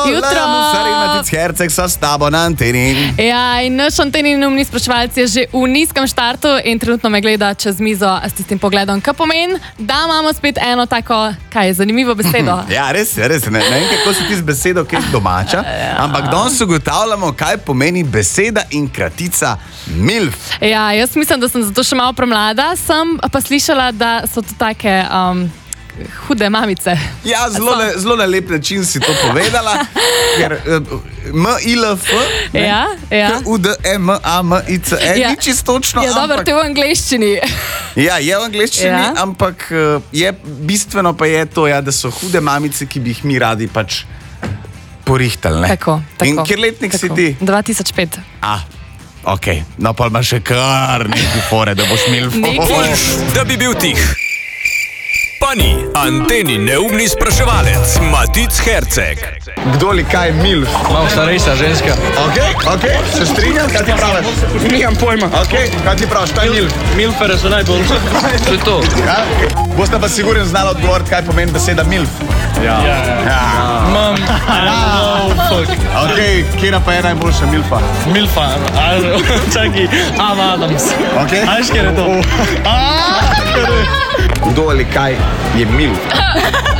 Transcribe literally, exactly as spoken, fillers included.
Jutro. Matic Herceg so s tabo na anteni. Ja, in naš anteni neumni spraševalc je že v nizkem štartu in trenutno me gleda čez mizo s tistim pogledom, kaj pomeni, da imamo spet eno tako, kaj, zanimivo besedo. Ja, res, res, ne, ne vem, kako si ti z besedo, ki je domača, ja. Ampak danes ugotavljamo, kaj pomeni beseda in kratica milf. Ja, jaz mislim, da sem zato še malo premlada, sem pa slišala, da so to take... Um, hude mamice. Ja, zelo, le, zelo na lep način si to povedala, ker M I L F, ja, ja. U D E M A M I C E, ja. Ni čisto točno. Ja, dobro, to je v angleščini. Ja, je v angleščini, ja. Ampak je, bistveno pa je to, ja, da so hude mamice, ki bi jih mi radi pač porihtali. Tako, tako. In kjer letnik tako. si ti? dva tisoč pet. Ah, ok. No, pa imaš še kar nekaj fore, da boš milf. Da bi bil tih. Pani, anteni neumni spraševalec, Matic Herceg. Kdo li kaj milf? Malo starejša ženska. Ok, ok, se strinjam, kaj ti praviš? Nimam pojma. Ok, kaj ti praviš, kaj je milf? Milfere so najbolj. To je to. Ja? Boste pa sigurno znali odgovoriti, kaj pomeni beseda milf. Ja. Ja. Ja. Mam. Oh, fuck. Ok, kjera pa je najboljša milfa? Milfa. Čaki, Ava Adams. Ok. Ajš, kjer je to? Kdo ali kaj je milf?